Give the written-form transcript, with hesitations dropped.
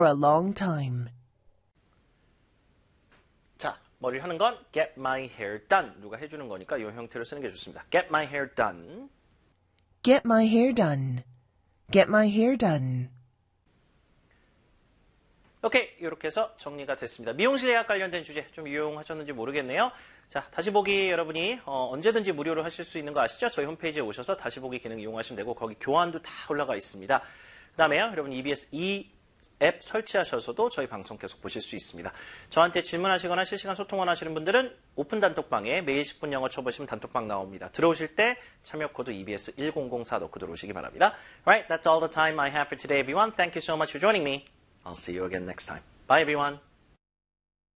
for a long time. 자, 머리를 하는 건 get my hair done. 누가 해주는 거니까 이 형태로 쓰는 게 좋습니다. get my hair done. Get my hair done. Get my hair done. 오케이, 이렇게 해서 정리가 됐습니다. 미용실 예약 관련된 주제 좀 유용하셨는지 모르겠네요. 자, 다시 보기 여러분이 언제든지 무료로 하실 수 있는 거 아시죠? 저희 홈페이지에 오셔서 다시 보기 기능 이용하시면 되고 거기 교환도 다 올라가 있습니다. 그 다음에요, 여러분 EBS 앱 설치하셔서도 저희 방송 계속 보실 수 있습니다. 저한테 질문하시거나 실시간 소통 원하시는 분들은 오픈 단톡방에 매일 10분 영어 쳐보시면 단톡방 나옵니다. 들어오실 때 참여 코드 EBS 1004 넣고 들어오시기 바랍니다. Alright, that's all the time I have for today, everyone. Thank you so much for joining me. I'll see you again next time. Bye, everyone.